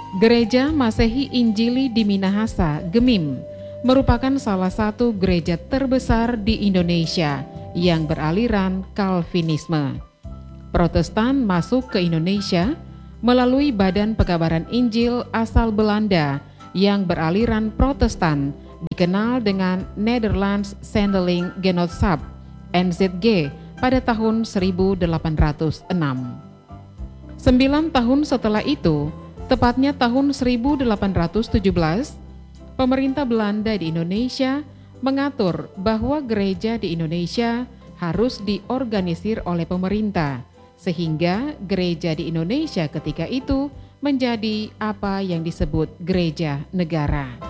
Gereja Masehi Injili di Minahasa, Gemim, merupakan salah satu gereja terbesar di Indonesia yang beraliran Calvinisme. Protestan masuk ke Indonesia melalui Badan Pekabaran Injil asal Belanda yang beraliran Protestan, dikenal dengan Nederlands Zendeling Genootschap (NZG) pada tahun 1806. 9 tahun setelah itu, tepatnya tahun 1817, pemerintah Belanda di Indonesia mengatur bahwa gereja di Indonesia harus diorganisir oleh pemerintah, sehingga gereja di Indonesia ketika itu menjadi apa yang disebut gereja negara.